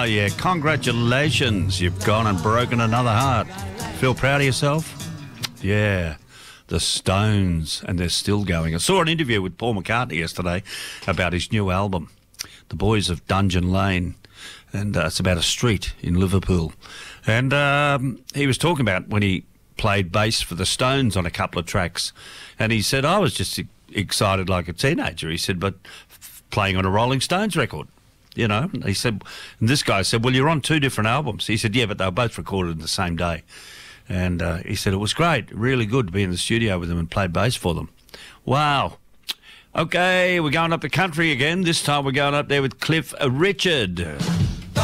yeah, congratulations. You've gone and broken another heart. Feel proud of yourself? Yeah, the Stones, and they're still going. I saw an interview with Paul McCartney yesterday about his new album, The Boys of Dungeon Lane, and it's about a street in Liverpool. And he was talking about when he played bass for the Stones on a couple of tracks, and he said, I was just excited like a teenager. He said, but playing on a Rolling Stones record, you know. He said, and this guy said, well, you're on two different albums. He said, yeah, but they were both recorded in the same day. And he said, it was great, really good to be in the studio with them and play bass for them. Wow. Okay, we're going up the country again. This time we're going up there with Cliff Richard.